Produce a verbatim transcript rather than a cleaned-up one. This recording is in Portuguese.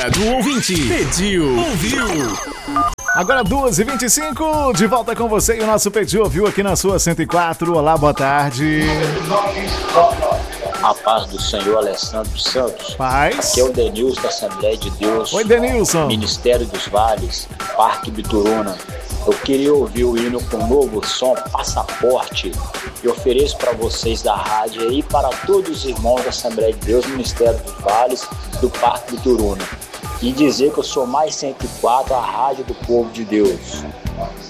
hora do ouvinte. Pediu, ouviu. Agora duas e vinte e cinco, de volta com você e o nosso Pediu Ouviu aqui na sua cento e quatro. Olá, boa tarde. A paz do Senhor, Alessandro Santos. Paz. Aqui é o Denilson da Assembleia de Deus. Oi, Denilson. Ministério dos Vales, Parque Bituruna. Eu queria ouvir o hino com o novo som Passaporte e ofereço para vocês da rádio e para todos os irmãos da Assembleia de Deus, Ministério dos Vales, do Parque Bituruna. E dizer que eu sou mais cento e quatro, a rádio do povo de Deus.